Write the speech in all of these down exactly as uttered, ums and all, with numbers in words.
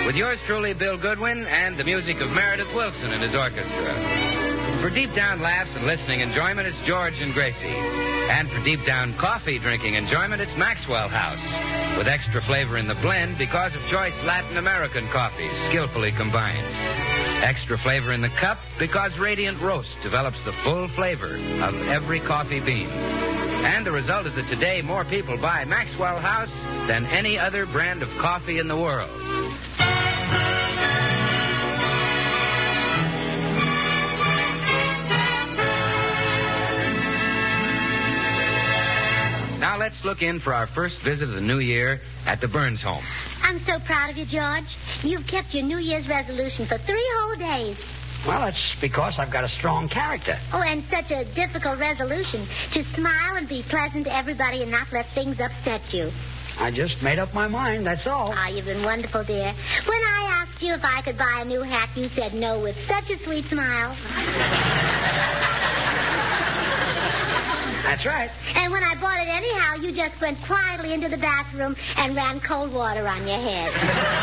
with yours truly, Bill Goodwin, and the music of Meredith Wilson and his orchestra. For deep down laughs and listening enjoyment, it's George and Gracie. And for deep down coffee drinking enjoyment, it's Maxwell House, with extra flavor in the blend because of choice Latin American coffees skillfully combined. Extra flavor in the cup because Radiant Roast develops the full flavor of every coffee bean. And the result is that today more people buy Maxwell House than any other brand of coffee in the world. Now let's look in for our first visit of the new year at the Burns home. I'm so proud of you, George. You've kept your New Year's resolution for three whole days. Well, it's because I've got a strong character. Oh, and such a difficult resolution. To smile and be pleasant to everybody and not let things upset you. I just made up my mind, that's all. Ah, oh, you've been wonderful, dear. When I asked you if I could buy a new hat, you said no with such a sweet smile. That's right. And when I bought it anyhow, you just went quietly into the bathroom and ran cold water on your head.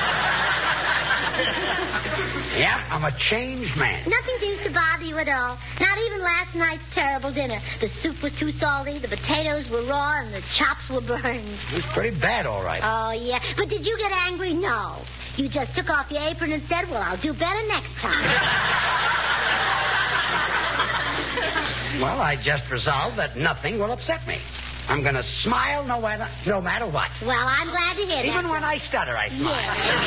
Yeah, I'm a changed man. Nothing seems to bother you at all. Not even last night's terrible dinner. The soup was too salty, the potatoes were raw, and the chops were burned. It was pretty bad, all right. Oh, yeah. But did you get angry? No. You just took off your apron and said, well, I'll do better next time. Well, I just resolved that nothing will upset me. I'm going to smile no matter, no matter what. Well, I'm glad to hear that. Even when I stutter, I smile.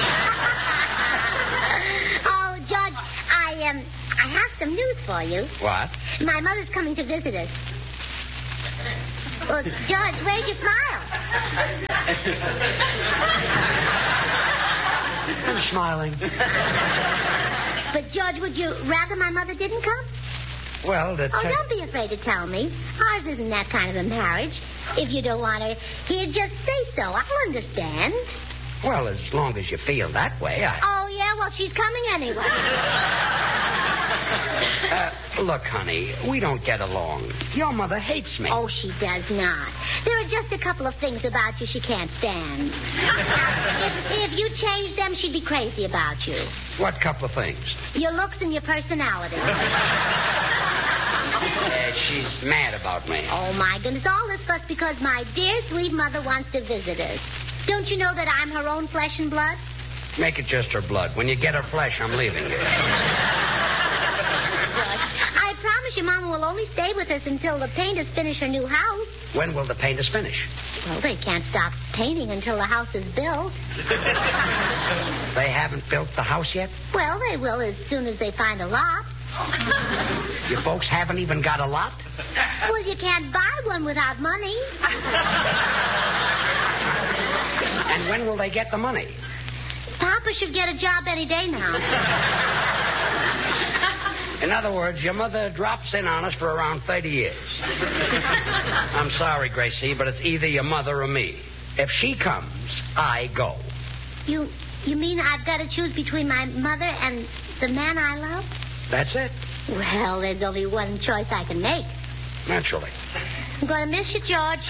Yeah. Oh, George, I, um, I have some news for you. What? My mother's coming to visit us. Well, George, where's your smile? I'm smiling. But, George, would you rather my mother didn't come? Well, the... Oh, don't be afraid to tell me. Ours isn't that kind of a marriage. If you don't want her here, just say so. I'll understand. Well, as long as you feel that way, I... Oh, yeah? Well, she's coming anyway. uh, look, honey, we don't get along. Your mother hates me. Oh, she does not. There are just a couple of things about you she can't stand. if, if you changed them, she'd be crazy about you. What couple of things? Your looks and your personality. Uh, she's mad about me. Oh, my goodness. All this fuss because my dear, sweet mother wants to visit us. Don't you know that I'm her own flesh and blood? Make it just her blood. When you get her flesh, I'm leaving you. I promise you Mama will only stay with us until the painters finish her new house. When will the painters finish? Well, they can't stop painting until the house is built. They haven't built the house yet? Well, they will as soon as they find a lot. You folks haven't even got a lot? Well, you can't buy one without money. And when will they get the money? Papa should get a job any day now. In other words, your mother drops in on us for around thirty years. I'm sorry, Gracie, but it's either your mother or me. If she comes, I go. You you mean I've got to choose between my mother and the man I love? That's it. Well, there's only one choice I can make. Naturally. I'm going to miss you, George.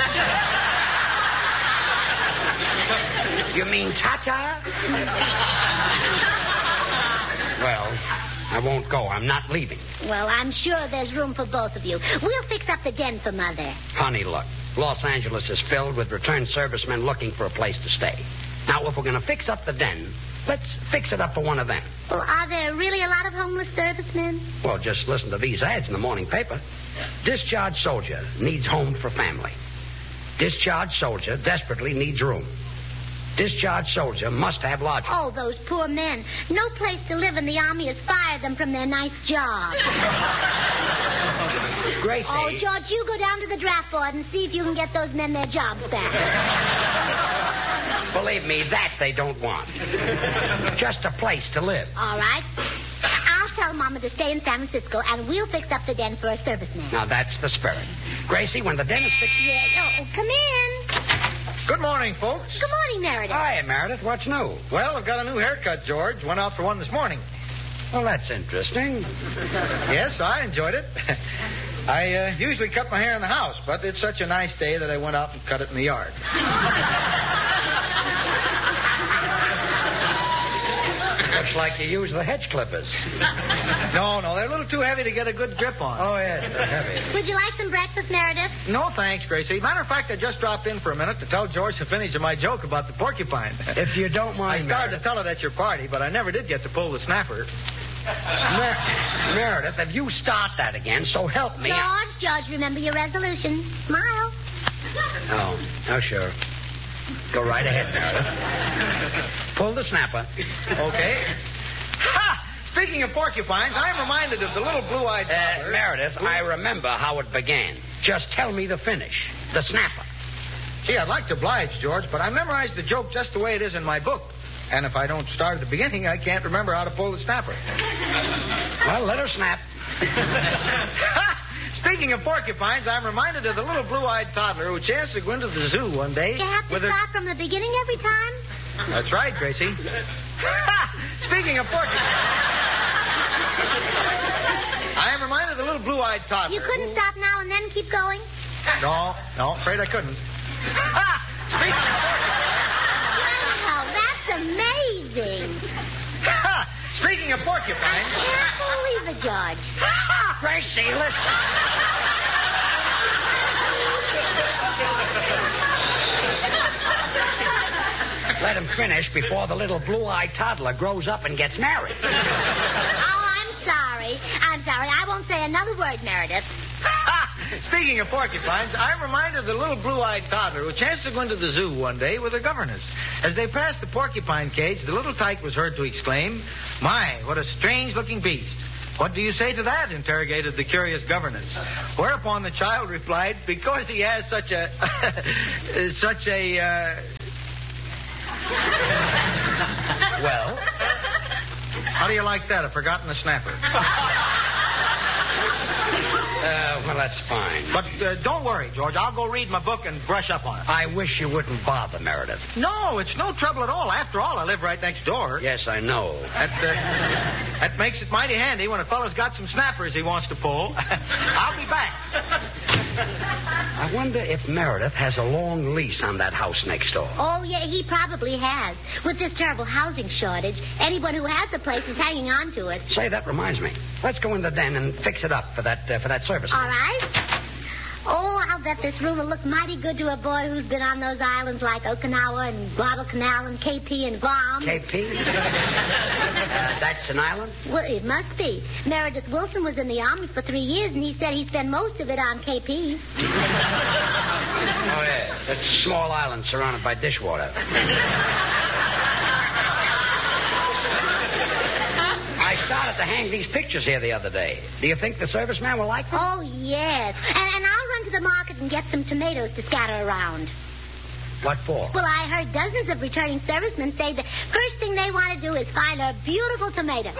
You mean Tata? Well, I won't go. I'm not leaving. Well, I'm sure there's room for both of you. We'll fix up the den for Mother. Honey, look. Los Angeles is filled with returned servicemen looking for a place to stay. Now, if we're going to fix up the den, let's fix it up for one of them. Well, are there really a lot of homeless servicemen? Well, just listen to these ads in the morning paper. Discharged soldier needs home for family. Discharged soldier desperately needs room. Discharged soldier must have lodging. Oh, those poor men. No place to live, and the Army has fired them from their nice job. Gracie. Oh, George, you go down to the draft board and see if you can get those men their jobs back. Believe me, that they don't want. Just a place to live. All right. I'll tell Mama to stay in San Francisco, and we'll fix up the den for a serviceman. Now, that's the spirit. Gracie, when the den is fixed... Yeah, oh, come in. Good morning, folks. Good morning, Meredith. Hi, Meredith. What's new? Well, I've got a new haircut, George. Went out for one this morning. Well, that's interesting. Yes, I enjoyed it. I uh, usually cut my hair in the house, but it's such a nice day that I went out and cut it in the yard. Looks like you use the hedge clippers. No, no, they're a little too heavy to get a good grip on. Oh, yes, they're heavy. Would you like some breakfast, Meredith? No, thanks, Gracie. Matter of fact, I just dropped in for a minute to tell George to finish my joke about the porcupine. If you don't mind, I started Meredith. to tell it at your party, but I never did get to pull the snapper. Mer- Meredith, if you start that again, so help me. George, George, remember your resolution. Smile. Oh, oh, sure. Go right ahead, Meredith. Pull the snapper. Okay. Ha! Speaking of porcupines, I'm reminded of the little blue-eyed... Uh, Meredith, I remember how it began. Just tell me the finish. The snapper. Gee, I'd like to oblige, George, but I memorized the joke just the way it is in my book. And if I don't start at the beginning, I can't remember how to pull the snapper. Well, let her snap. Speaking of porcupines, I'm reminded of the little blue-eyed toddler who chanced to go into the zoo one day. You have to with start from the beginning every time? Her... That's right, Gracie. Speaking of porcupines, I am reminded of the little blue-eyed toddler. You couldn't who... stop now and then keep going? No, no, afraid I couldn't. Speaking of porcupines... Wow, that's amazing. Speaking of porcupines... I can't believe it, George. Gracie, listen. Let him finish before the little blue-eyed toddler grows up and gets married. Oh, I'm sorry. I'm sorry. I won't say another word, Meredith. Speaking of porcupines, I'm reminded of the little blue-eyed toddler who chanced to go into the zoo one day with her governess. As they passed the porcupine cage, the little tyke was heard to exclaim, "My, what a strange-looking beast. What do you say to that?" interrogated the curious governess. Whereupon the child replied, "Because he has such a... such a... Uh... Well? How do you like that? I've forgotten the snapper. Uh, well, that's fine. But uh, don't worry, George. I'll go read my book and brush up on it. I wish you wouldn't bother, Meredith. No, it's no trouble at all. After all, I live right next door. Yes, I know. That, uh, that makes it mighty handy when a fellow's got some snappers he wants to pull. I'll be back. I wonder if Meredith has a long lease on that house next door. Oh, yeah, he probably has. With this terrible housing shortage, anyone who has the place is hanging on to it. Say, that reminds me. Let's go in the den and fix it up for that uh, for that service. All right. Oh, I'll bet this room will look mighty good to a boy who's been on those islands like Okinawa and Guadalcanal and K P and Guam. K P? uh, that's an island? Well, it must be. Meredith Wilson was in the Army for three years, and he said he spent most of it on K P. Oh, yeah. That's a small island surrounded by dishwater. I started to hang these pictures here the other day. Do you think the serviceman will like them? Oh, yes. And, and I'll run to the market and get some tomatoes to scatter around. What for? Well, I heard dozens of returning servicemen say the first thing they want to do is find a beautiful tomato.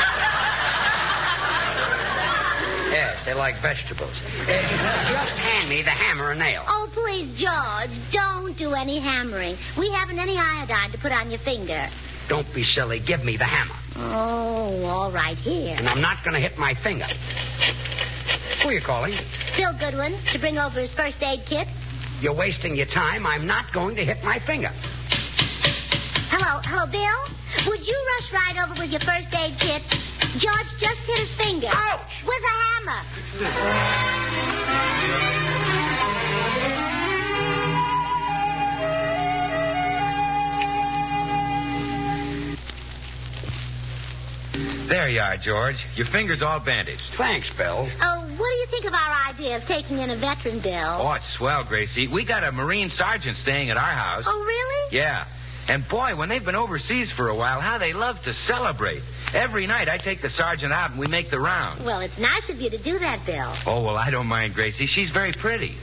Yes, they like vegetables. Uh, just hand me the hammer and nail. Oh, please, George, don't do any hammering. We haven't any iodine to put on your finger. Don't be silly. Give me the hammer. Oh, all right, here. And I'm not going to hit my finger. Who are you calling? Bill Goodwin, to bring over his first aid kit. You're wasting your time. I'm not going to hit my finger. Hello, hello, Bill? Would you rush right over with your first aid kit? George just hit his finger. Ouch! With a hammer. There you are, George. Your finger's all bandaged. Thanks, Bill. Oh, what do you think of our idea of taking in a veteran, Bill? Oh, it's swell, Gracie. We got a Marine sergeant staying at our house. Oh, really? Yeah. And boy, when they've been overseas for a while, how they love to celebrate. Every night I take the sergeant out and we make the round. Well, it's nice of you to do that, Bill. Oh, well, I don't mind, Gracie. She's very pretty.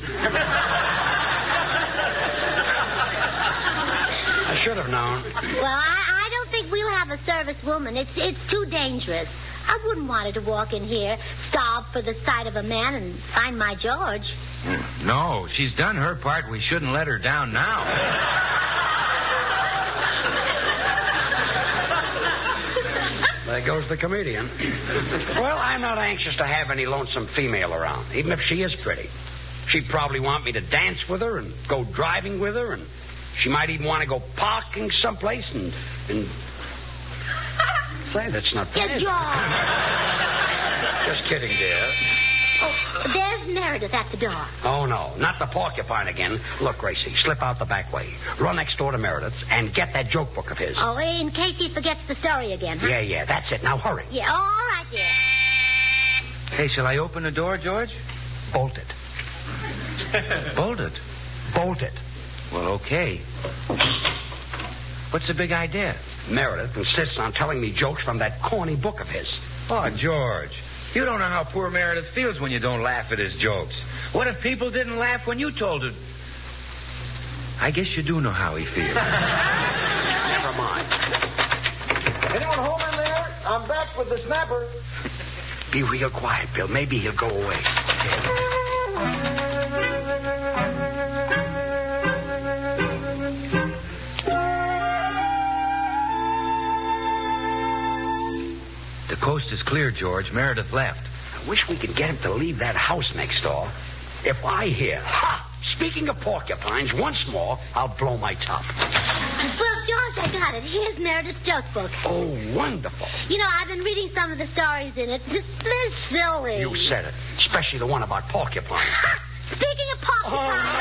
I should have known. Well, I, I don't think we'll have a service woman. It's it's too dangerous. I wouldn't want her to walk in here, starve for the sight of a man, and find my George. No, she's done her part. We shouldn't let her down now. There goes the comedian. Well, I'm not anxious to have any lonesome female around, even if she is pretty. She'd probably want me to dance with her and go driving with her, and she might even want to go parking someplace and... and... Say, that's not Yeah, bad. George. Just kidding, dear. Oh, there's Meredith at the door. Oh, no, not the porcupine again. Look, Gracie, slip out the back way. Run next door to Meredith's and get that joke book of his. Oh, in case he forgets the story again, huh? Yeah, yeah, that's it. Now hurry. Yeah, all right, dear. Hey, shall I open the door, George? Bolt it. Bolt it. Bolt it. Well, okay. What's the big idea? Meredith insists on telling me jokes from that corny book of his. Oh, George, you don't know how poor Meredith feels when you don't laugh at his jokes. What if people didn't laugh when you told it? I guess you do know how he feels. Never mind. Anyone home in there? I'm back with the snapper. Be real quiet, Bill. Maybe he'll go away. The coast is clear, George. Meredith left. I wish we could get him to leave that house next door. If I hear, ha! Speaking of porcupines, once more, I'll blow my top. Well, George, I got it. Here's Meredith's joke book. Oh, wonderful. You know, I've been reading some of the stories in it. They're silly. You said it. Especially the one about porcupines. Ha! Speaking of porcupines...